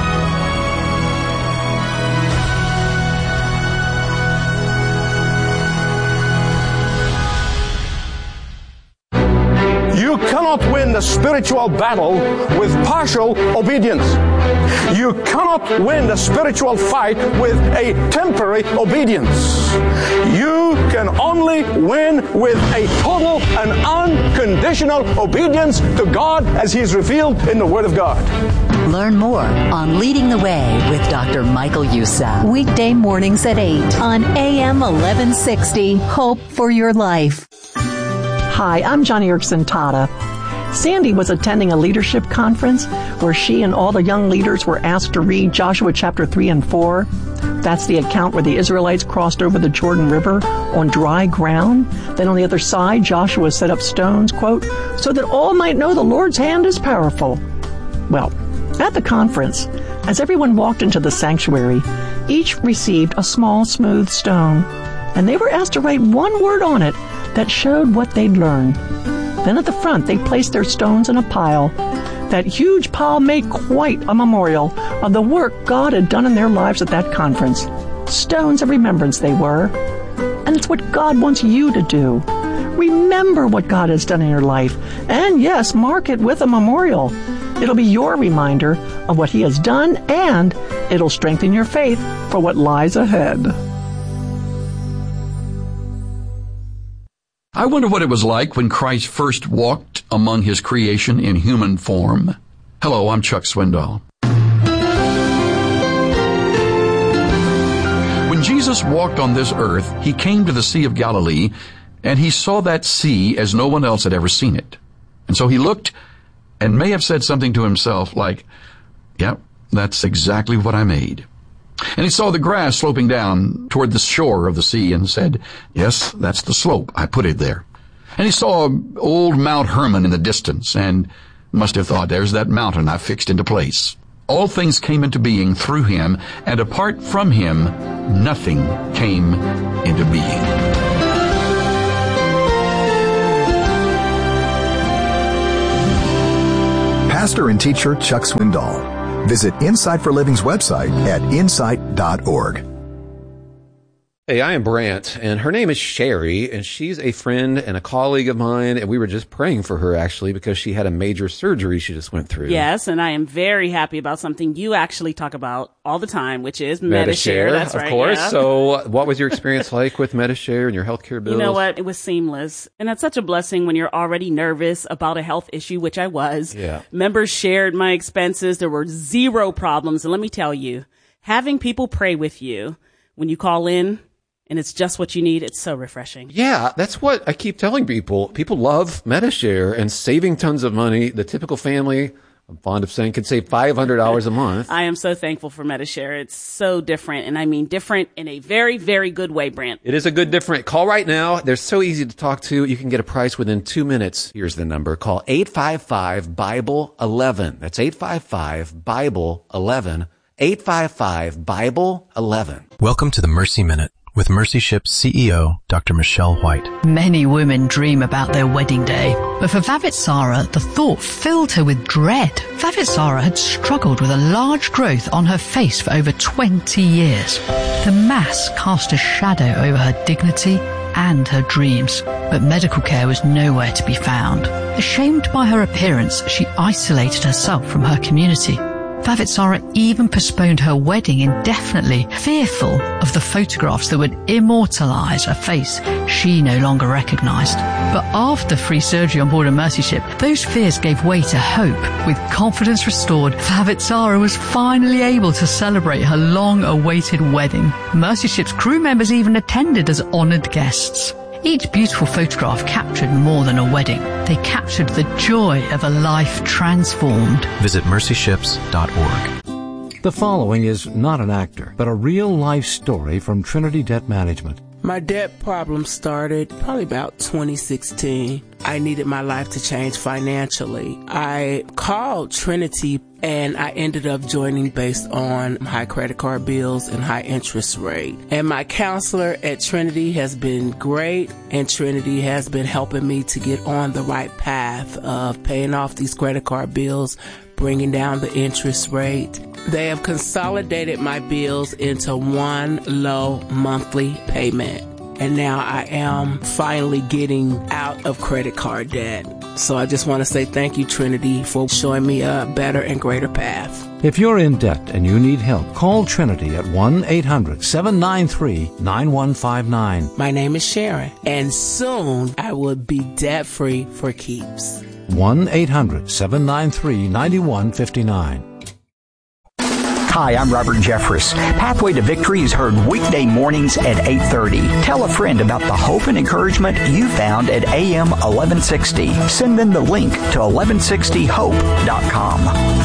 You cannot win the spiritual battle with partial obedience. You cannot win the spiritual fight with a temporary obedience. You can only win with a total and unconditional obedience to God as He is revealed in the Word of God. Learn more on Leading the Way with Doctor Michael Youssef. Weekday mornings at eight on A M eleven sixty. Hope for your life. Hi, I'm Johnny Erickson Tata. Sandy was attending a leadership conference where she and all the young leaders were asked to read Joshua chapter three and four. That's the account where the Israelites crossed over the Jordan River on dry ground. Then on the other side, Joshua set up stones, quote, so that all might know the Lord's hand is powerful. Well, at the conference, as everyone walked into the sanctuary, each received a small, smooth stone, and they were asked to write one word on it that showed what they'd learned. Then at the front, they placed their stones in a pile. That huge pile made quite a memorial of the work God had done in their lives at that conference. Stones of remembrance they were. And it's what God wants you to do. Remember what God has done in your life. And yes, mark it with a memorial. It'll be your reminder of what He has done, and it'll strengthen your faith for what lies ahead. I wonder what it was like when Christ first walked among His creation in human form. Hello, I'm Chuck Swindoll. When Jesus walked on this earth, He came to the Sea of Galilee, and He saw that sea as no one else had ever seen it. And so He looked and may have said something to Himself like, Yep, that's exactly what I made. And he saw the grass sloping down toward the shore of the sea and said, yes, that's the slope. I put it there. And he saw old Mount Hermon in the distance and must have thought, there's that mountain I fixed into place. All things came into being through him, and apart from him, nothing came into being. Pastor and teacher Chuck Swindoll. Visit Insight for Living's website at insight dot org. Hey, I am Brant, and her name is Sherry, and she's a friend and a colleague of mine, and we were just praying for her, actually, because she had a major surgery she just went through. Yes, and I am very happy about something you actually talk about all the time, which is Medi-Share. That's of right, course. yeah. So what was your experience like with Medi-Share and your healthcare bills? You know what? It was seamless. And that's such a blessing when you're already nervous about a health issue, which I was. Yeah. Members shared my expenses. There were zero problems. And let me tell you, having people pray with you when you call in, and it's just what you need, it's so refreshing. Yeah, that's what I keep telling people. People love Medi-Share and saving tons of money. The typical family, I'm fond of saying, can save five hundred dollars a month. I am so thankful for Medi-Share. It's so different, and I mean different in a very, very good way, Brant. It is a good different. Call right now. They're so easy to talk to. You can get a price within two minutes. Here's the number. Call eight five five, Bible eleven. That's eight five five, Bible eleven. eight five five, Bible eleven. Welcome to the Mercy Minute with Mercy Ship's C E O, Doctor Michelle White. Many women dream about their wedding day, but for Vavit Sarah, the thought filled her with dread. Vavit Sarah had struggled with a large growth on her face for over twenty years. The mass cast a shadow over her dignity and her dreams, but medical care was nowhere to be found. Ashamed by her appearance, she isolated herself from her community. Vavit Sarah even postponed her wedding indefinitely, fearful of the photographs that would immortalize a face she no longer recognized. But after free surgery on board a Mercy Ship, those fears gave way to hope. With confidence restored, Vavit Sarah was finally able to celebrate her long-awaited wedding. Mercy Ship's crew members even attended as honored guests. Each beautiful photograph captured more than a wedding. They captured the joy of a life transformed. Visit mercy ships dot org. The following is not an actor, but a real-life story from Trinity Debt Management. My debt problem started probably about twenty sixteen. I needed my life to change financially. I called Trinity and I ended up joining based on high credit card bills and high interest rate. And my counselor at Trinity has been great, and Trinity has been helping me to get on the right path of paying off these credit card bills, bringing down the interest rate. They have consolidated my bills into one low monthly payment. And now I am finally getting out of credit card debt. So I just want to say thank you, Trinity, for showing me a better and greater path. If you're in debt and you need help, call Trinity at one eight hundred seven nine three nine one five nine. My name is Sharon, and soon I will be debt-free for keeps. one eight hundred seven nine three nine one five nine. Hi, I'm Robert Jeffress. Pathway to Victory is heard weekday mornings at eight thirty. Tell a friend about the hope and encouragement you found at A M eleven sixty. Send them the link to eleven sixty hope dot com.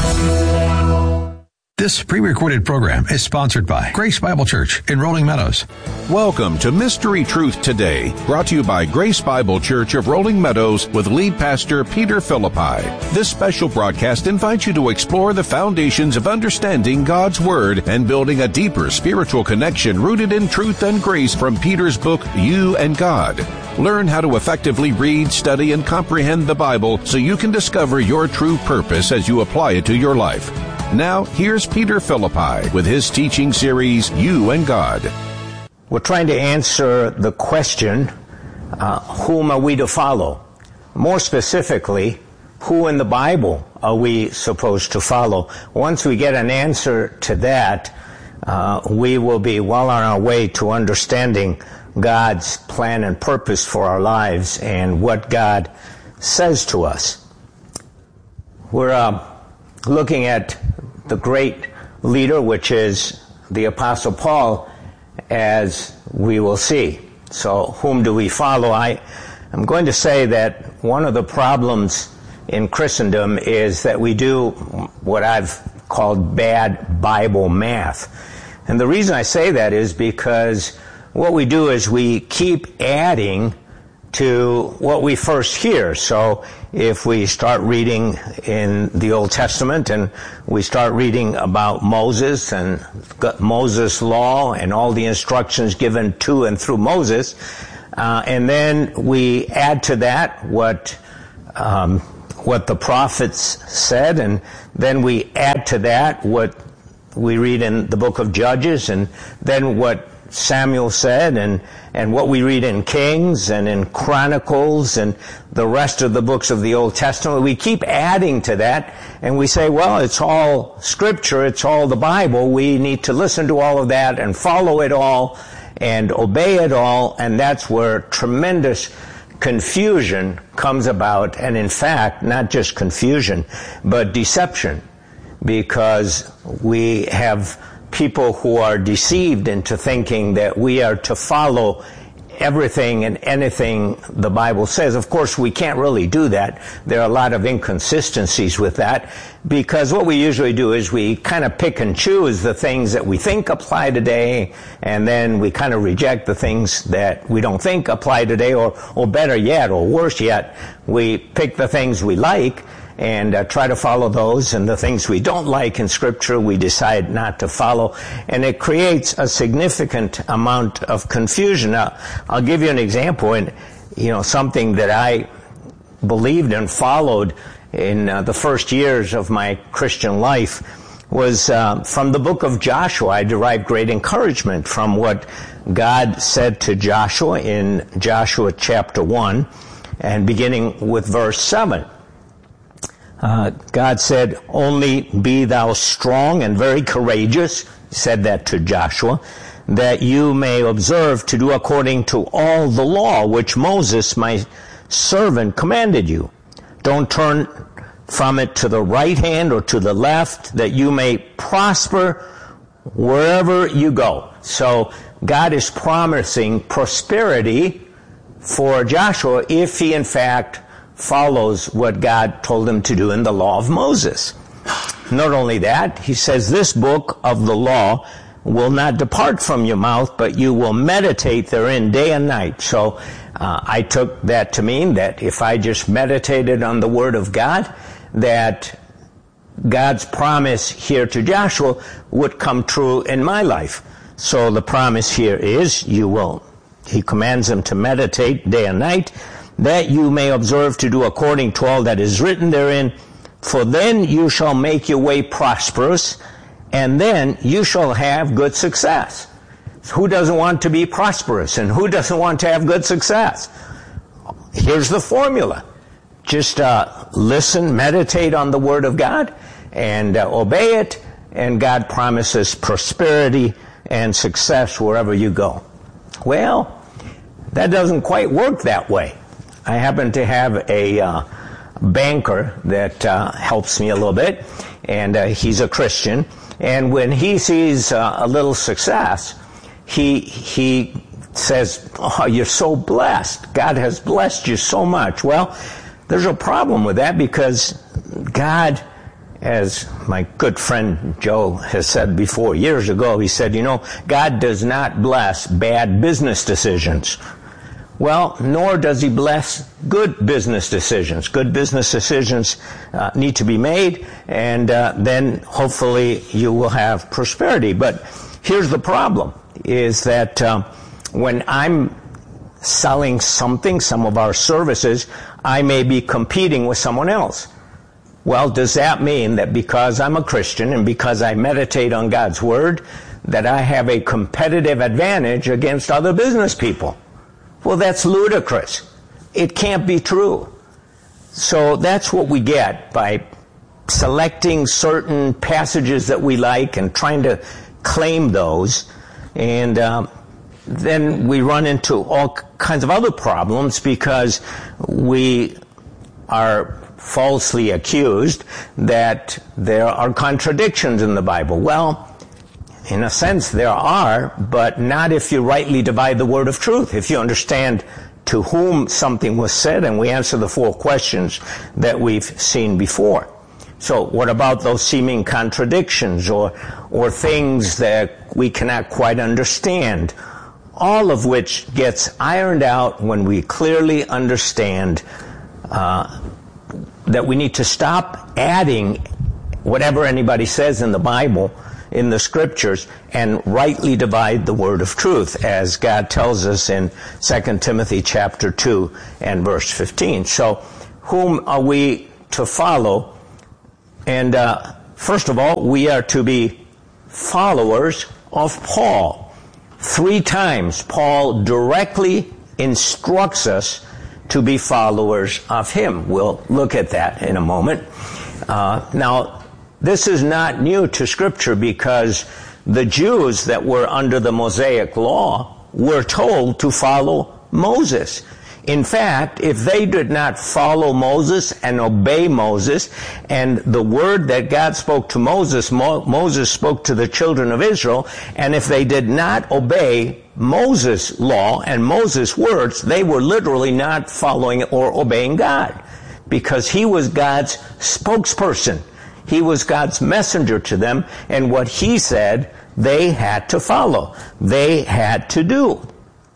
This pre-recorded program is sponsored by Grace Bible Church in Rolling Meadows. Welcome to Mystery Truth Today, brought to you by Grace Bible Church of Rolling Meadows with lead pastor Peter Philippi. This special broadcast invites you to explore the foundations of understanding God's Word and building a deeper spiritual connection rooted in truth and grace from Peter's book, You and God. Learn how to effectively read, study, and comprehend the Bible so you can discover your true purpose as you apply it to your life. Now, here's Peter Philippi with his teaching series, You and God. We're trying to answer the question, uh, whom are we to follow? More specifically, who in the Bible are we supposed to follow? Once we get an answer to that, uh, we will be well on our way to understanding God's plan and purpose for our lives and what God says to us. We're uh, looking at the great leader, which is the Apostle Paul, as we will see. So whom do we follow? I am going to say that one of the problems in Christendom is that we do what I've called bad Bible math. And the reason I say that is because what we do is we keep adding to what we first hear. So if we start reading in the Old Testament and we start reading about Moses and Moses' law and all the instructions given to and through Moses, uh, and then we add to that what um, what the prophets said, and then we add to that what we read in the book of Judges, and then what Samuel said, and, and what we read in Kings and in Chronicles and the rest of the books of the Old Testament. We keep adding to that, and we say, well, it's all Scripture, it's all the Bible. We need to listen to all of that and follow it all and obey it all, and that's where tremendous confusion comes about, and in fact, not just confusion, but deception, because we have people who are deceived into thinking that we are to follow everything and anything the Bible says. Of course, we can't really do that. There are a lot of inconsistencies with that, because what we usually do is we kind of pick and choose the things that we think apply today, and then we kind of reject the things that we don't think apply today, or, or better yet, or worse yet, we pick the things we like and uh, try to follow those, and the things we don't like in Scripture we decide not to follow, and it creates a significant amount of confusion. Now, I'll give you an example, and you know, something that I believed and followed in uh, the first years of my Christian life was uh, from the book of Joshua. I derived great encouragement from what God said to Joshua in Joshua chapter one, and beginning with verse seven. Uh, God said, "Only be thou strong and very courageous," he said that to Joshua, "that you may observe to do according to all the law which Moses my servant commanded you. Don't turn from it to the right hand or to the left, that you may prosper wherever you go." So God is promising prosperity for Joshua if he in fact follows what God told him to do in the law of Moses. Not only that, he says, "This book of the law will not depart from your mouth, but you will meditate therein day and night." So uh, I took that to mean that if I just meditated on the Word of God, that God's promise here to Joshua would come true in my life. So the promise here is, you will, he commands him to meditate day and night, "that you may observe to do according to all that is written therein, for then you shall make your way prosperous, and then you shall have good success." Who doesn't want to be prosperous, and who doesn't want to have good success? Here's the formula. Just uh, listen, meditate on the Word of God, and uh, obey it, and God promises prosperity and success wherever you go. Well, that doesn't quite work that way. I happen to have a uh, banker that uh, helps me a little bit, and uh, he's a Christian. And when he sees uh, a little success, he he says, "Oh, you're so blessed. God has blessed you so much." Well, there's a problem with that, because God, as my good friend Joe has said before, years ago, he said, you know, God does not bless bad business decisions. Well, nor does he bless good business decisions. Good business decisions uh, need to be made, and uh, then hopefully you will have prosperity. But here's the problem, is that uh, when I'm selling something, some of our services, I may be competing with someone else. Well, does that mean that because I'm a Christian and because I meditate on God's Word, that I have a competitive advantage against other business people? Well, that's ludicrous. It can't be true. So that's what we get by selecting certain passages that we like and trying to claim those. And um, then we run into all kinds of other problems, because we are falsely accused that there are contradictions in the Bible. Well, in a sense, there are, but not if you rightly divide the word of truth. If you understand to whom something was said, and we answer the four questions that we've seen before. So what about those seeming contradictions or, or things that we cannot quite understand? All of which gets ironed out when we clearly understand uh, that we need to stop adding whatever anybody says in the Bible, in the Scriptures, and rightly divide the word of truth, as God tells us in Second Timothy chapter two and verse fifteen. So, whom are we to follow? And uh, first of all, we are to be followers of Paul. Three times, Paul directly instructs us to be followers of him. We'll look at that in a moment. Uh, now, this is not new to Scripture because the Jews that were under the Mosaic law were told to follow Moses. In fact, if they did not follow Moses and obey Moses, and the word that God spoke to Moses, Mo- Moses spoke to the children of Israel, and if they did not obey Moses' law and Moses' words, they were literally not following or obeying God, because he was God's spokesperson. He was God's messenger to them, and what he said, they had to follow. They had to do.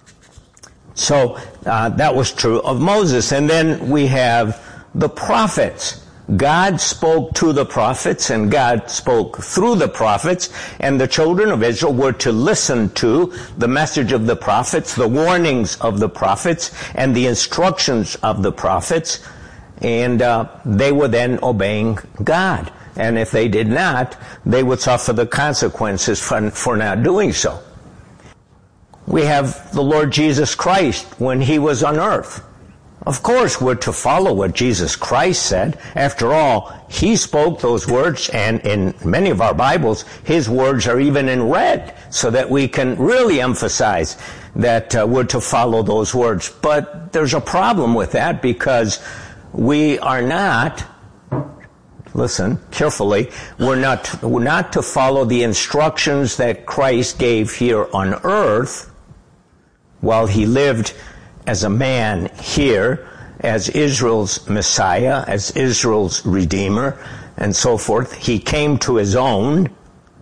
So uh, that was true of Moses. And then we have the prophets. God spoke to the prophets, and God spoke through the prophets, and the children of Israel were to listen to the message of the prophets, the warnings of the prophets, and the instructions of the prophets, and uh, they were then obeying God. And if they did not, they would suffer the consequences for, for not doing so. We have the Lord Jesus Christ when he was on earth. Of course, we're to follow what Jesus Christ said. After all, he spoke those words, and in many of our Bibles, his words are even in red, so that we can really emphasize that uh, we're to follow those words. But there's a problem with that, because we are not, listen carefully, we're not, we're not to follow the instructions that Christ gave here on earth while he lived as a man here, as Israel's Messiah, as Israel's Redeemer, and so forth. He came to his own,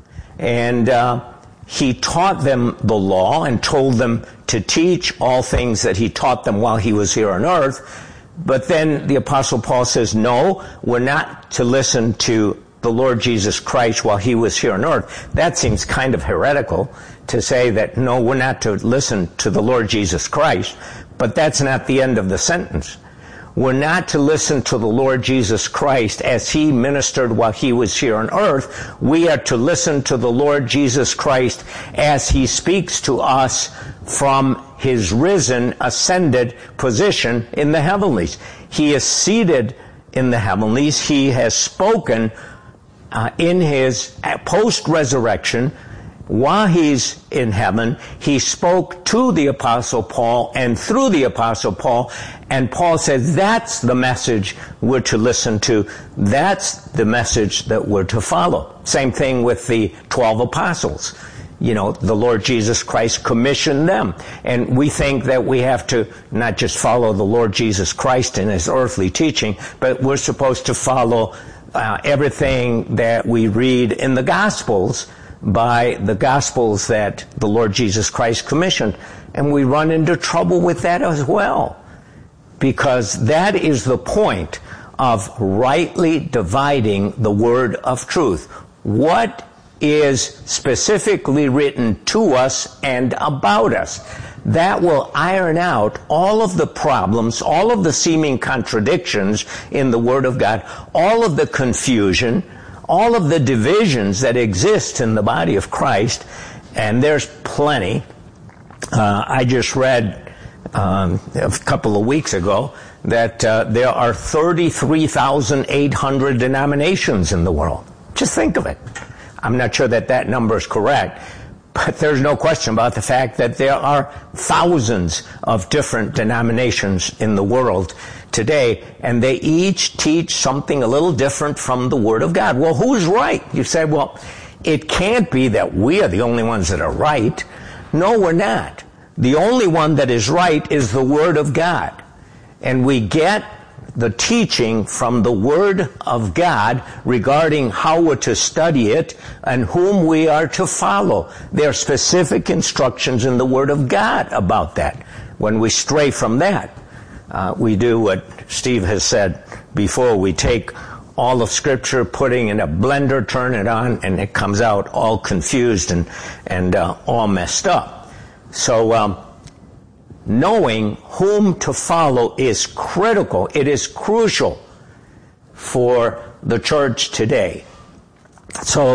and uh, he taught them the law and told them to teach all things that he taught them while he was here on earth. But then the Apostle Paul says, no, we're not to listen to the Lord Jesus Christ while he was here on earth. That seems kind of heretical to say that, no, we're not to listen to the Lord Jesus Christ. But that's not the end of the sentence. We're not to listen to the Lord Jesus Christ as he ministered while he was here on earth. We are to listen to the Lord Jesus Christ as he speaks to us from his risen, ascended position in the heavenlies. He is seated in the heavenlies. He has spoken uh, in his post-resurrection. While he's in heaven, he spoke to the Apostle Paul and through the Apostle Paul, and Paul says that's the message we're to listen to. That's the message that we're to follow. Same thing with the twelve apostles. You know, the Lord Jesus Christ commissioned them. And we think that we have to not just follow the Lord Jesus Christ in his earthly teaching, but we're supposed to follow uh, everything that we read in the Gospels, by the Gospels that the Lord Jesus Christ commissioned. And we run into trouble with that as well, because that is the point of rightly dividing the word of truth. What is specifically written to us and about us? That will iron out all of the problems, all of the seeming contradictions in the Word of God, all of the confusion, all of the divisions that exist in the body of Christ, and there's plenty. Uh, I just read um, a couple of weeks ago that uh, there are thirty-three thousand eight hundred denominations in the world. Just think of it. I'm not sure that that number is correct, but there's no question about the fact that there are thousands of different denominations in the world today, and they each teach something a little different from the Word of God. Well, who's right? You say, well, it can't be that we are the only ones that are right. No, we're not. The only one that is right is the Word of God. And we get the teaching from the Word of God regarding how we're to study it and whom we are to follow. There are specific instructions in the Word of God about that. When we stray from that, uh, we do what Steve has said before. We take all of Scripture, putting in a blender, turn it on, and it comes out all confused and, and uh, all messed up. So, um, knowing whom to follow is critical. It is crucial for the church today. So